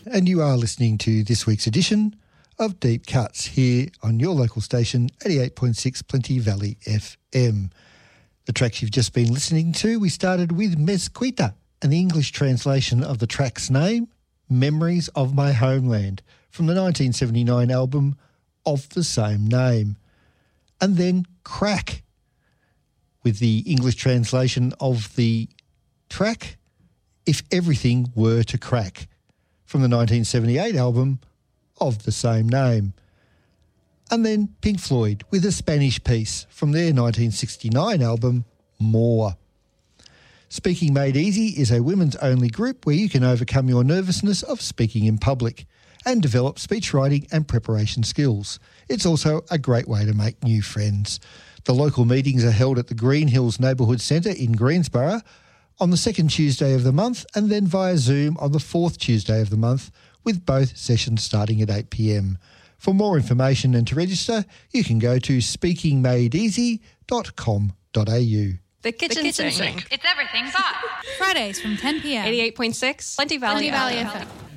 and you are listening to this week's edition of Deep Cuts here on your local station, 88.6 Plenty Valley FM. The tracks you've just been listening to, we started with Mezquita, and the English translation of the track's name, Memories of My Homeland, from the 1979 album of the same name. And then Crack, with the English translation of the track, If Everything Were to Crack, from the 1978 album of the same name. And then Pink Floyd with a Spanish piece from their 1969 album, More. Speaking Made Easy is a women's only group where you can overcome your nervousness of speaking in public and develop speech writing and preparation skills. It's also a great way to make new friends. The local meetings are held at the Green Hills Neighbourhood Centre in Greensborough on the second Tuesday of the month, and then via Zoom on the fourth Tuesday of the month, with both sessions starting at 8 p.m. For more information and to register, you can go to speakingmadeeasy.com.au. The Kitchen Sink. It's everything but. Fridays from 10 p.m. 88.6 Plenty Valley FM.